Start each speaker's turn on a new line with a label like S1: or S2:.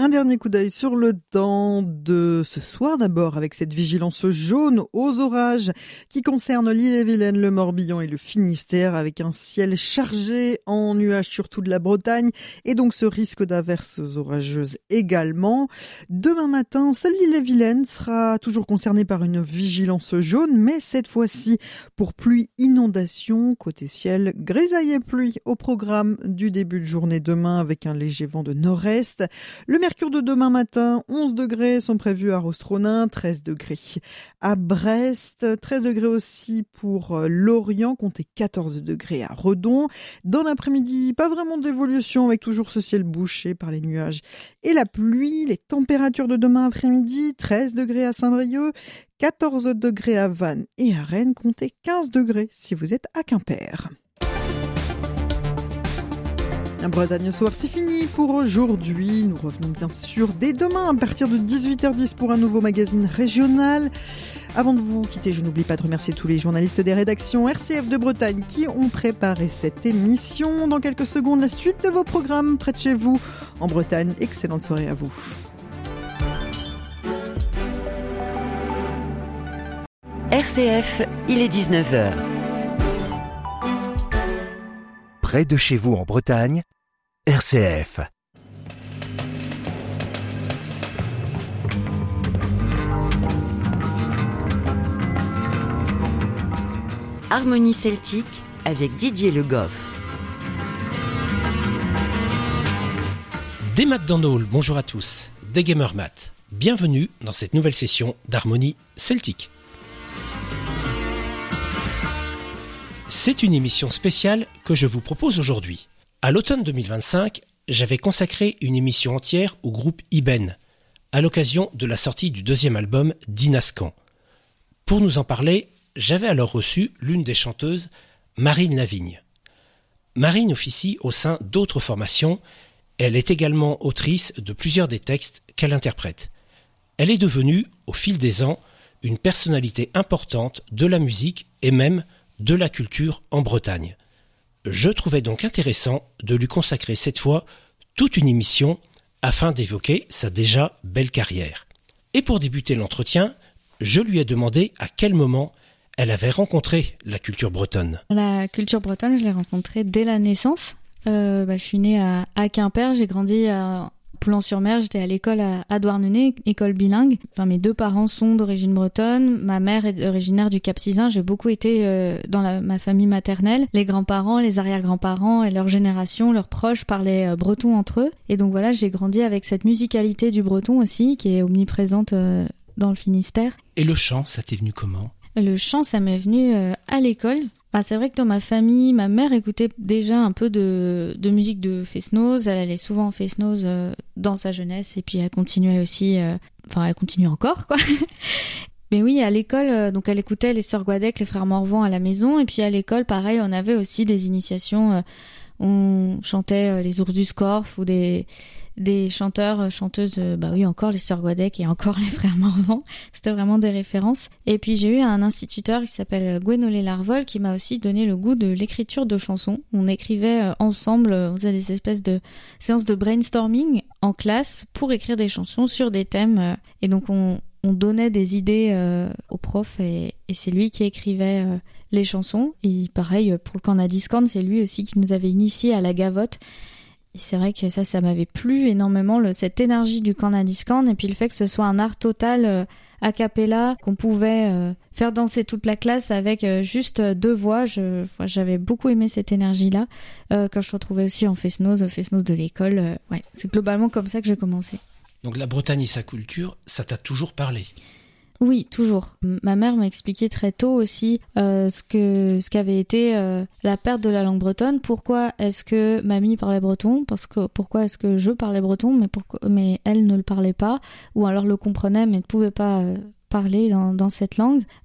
S1: dernier coup d'œil sur le temps de ce soir d'abord avec cette vigilance jaune aux orages qui concerne l'Ille-et-Vilaine, le Morbihan et le Finistère avec un ciel chargé en nuages sur toute la Bretagne et donc ce risque d'averses orageuses également. Demain matin, seule l'Ille-et-Vilaine sera toujours concernée par une vigilance jaune mais cette fois-ci pour pluie inondation, côté ciel grisaille et pluie au programme du début de journée demain avec un léger vent de nord-est. Le mercure de demain matin, 11 degrés sont prévus à Rostronin, 13 degrés à Brest, 13 degrés aussi pour Lorient, comptez 14 degrés à Redon. Dans l'après-midi, pas vraiment d'évolution avec toujours ce ciel bouché par les nuages et la pluie. Les températures de demain après-midi, 13 degrés à Saint-Brieuc, 14 degrés à Vannes et à Rennes, comptez 15 degrés si vous êtes à Quimper. Bretagne Soir, c'est fini pour aujourd'hui. Nous revenons bien sûr dès demain à partir de 18h10 pour un nouveau magazine régional. Avant de vous quitter, je n'oublie pas de remercier tous les journalistes des rédactions RCF de Bretagne qui ont préparé cette émission. Dans quelques secondes, la suite de vos programmes près de chez vous en Bretagne. Excellente soirée à vous.
S2: RCF, il est 19h.
S3: Près de chez vous en Bretagne, RCF.
S2: Harmonie celtique avec Didier Le Goff.
S4: Des Matt dans Nôle, bonjour à tous. Des Gamer Matt, bienvenue dans cette nouvelle session d'Harmonie celtique. C'est une émission spéciale que je vous propose aujourd'hui. À l'automne 2025, j'avais consacré une émission entière au groupe Iben, à l'occasion de la sortie du deuxième album d'Inascan. Pour nous en parler, j'avais alors reçu l'une des chanteuses, Marine Lavigne. Marine officie au sein d'autres formations. Elle est également autrice de plusieurs des textes qu'elle interprète. Elle est devenue, au fil des ans, une personnalité importante de la musique et même de la culture en Bretagne. Je trouvais donc intéressant de lui consacrer cette fois toute une émission afin d'évoquer sa déjà belle carrière. Et pour débuter l'entretien, je lui ai demandé à quel moment elle avait rencontré la culture bretonne.
S5: La culture bretonne, je l'ai rencontrée dès la naissance. Je suis née à Quimper, j'ai grandi à Poulan-sur-Mer, j'étais à l'école à Douarnenez, école bilingue. Enfin, mes deux parents sont d'origine bretonne. Ma mère est originaire du Cap-Sizun. J'ai beaucoup été dans ma famille maternelle. Les grands-parents, les arrière-grands-parents et leur génération, leurs proches parlaient breton entre eux. Et donc voilà, j'ai grandi avec cette musicalité du breton aussi, qui est omniprésente dans le Finistère.
S4: Et le chant, ça t'est venu comment ?
S5: Le chant, ça m'est venu à l'école. C'est vrai que dans ma famille, ma mère écoutait déjà un peu de musique de fest-noz. Elle allait souvent en fest-noz dans sa jeunesse et puis elle continuait aussi, elle continue encore quoi. Mais oui, à l'école, donc elle écoutait les sœurs Guadec, les frères Morvan à la maison et puis à l'école, pareil, on avait aussi des initiations. On chantait les ours du Scorff ou des chanteurs, chanteuses, encore les sœurs Guadec et encore les frères Morvan. C'était vraiment des références. Et puis j'ai eu un instituteur qui s'appelle Gwenolé Larvol qui m'a aussi donné le goût de l'écriture de chansons. On écrivait ensemble, on faisait des espèces de séances de brainstorming en classe pour écrire des chansons sur des thèmes. Et donc on donnait des idées au prof et c'est lui qui écrivait les chansons. Et pareil, pour le Canadiscorn, c'est lui aussi qui nous avait initiés à la gavotte. Et c'est vrai que ça m'avait plu énormément, cette énergie du Canadiscorn et puis le fait que ce soit un art total a cappella, qu'on pouvait faire danser toute la classe avec juste deux voix. J'avais beaucoup aimé cette énergie-là quand je retrouvais aussi en fest-noz, au fest-noz de l'école. C'est globalement comme ça que j'ai commencé.
S4: Donc la Bretagne et sa culture, ça t'a toujours parlé ?
S5: Oui, toujours. Ma mère m'a expliqué très tôt aussi ce qu'avait été la perte de la langue bretonne. Pourquoi est-ce que mamie parlait breton ? Pourquoi est-ce que je parlais breton, mais elle ne le parlait pas, ou alors le comprenait mais ne pouvait pas parler dans cette langue.